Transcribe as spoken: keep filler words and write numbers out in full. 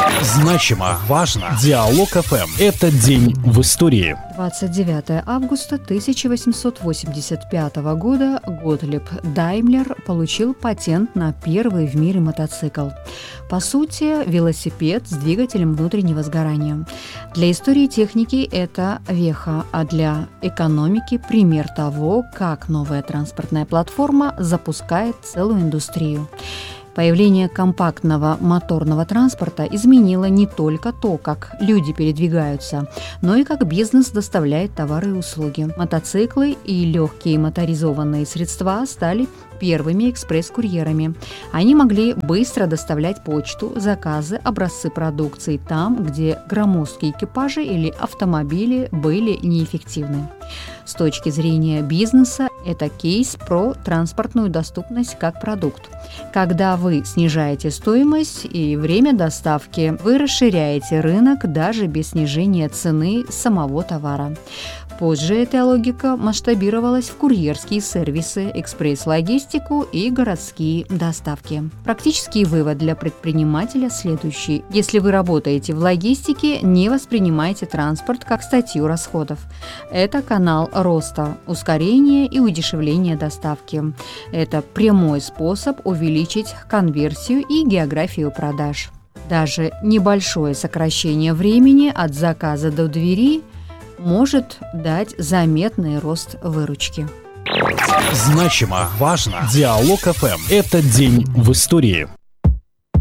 Значимо, важно. Диалог эф эм. Это день в истории. двадцать девятое августа тысяча восемьсот восемьдесят пятого года Готлиб Даймлер получил патент на первый в мире мотоцикл. По сути, велосипед с двигателем внутреннего сгорания. Для истории техники это веха, а для экономики пример того, как новая транспортная платформа запускает целую индустрию. Появление компактного моторного транспорта изменило не только то, как люди передвигаются, но и как бизнес доставляет товары и услуги. Мотоциклы и легкие моторизованные средства стали первыми экспресс-курьерами. Они могли быстро доставлять почту, заказы, образцы продукции там, где громоздкие экипажи или автомобили были неэффективны. С точки зрения бизнеса, это кейс про транспортную доступность как продукт. Когда вы снижаете стоимость и время доставки, вы расширяете рынок даже без снижения цены самого товара. Позже эта логика масштабировалась в курьерские сервисы, экспресс-логистику и городские доставки. Практический вывод для предпринимателя следующий. Если вы работаете в логистике, не воспринимайте транспорт как статью расходов. Это канал роста, ускорения и удешевления доставки. Это прямой способ увеличить конверсию и географию продаж. Даже небольшое сокращение времени от заказа до двери может дать заметный рост выручки. Значимо, важно. Диалог эф эм. Это день в истории.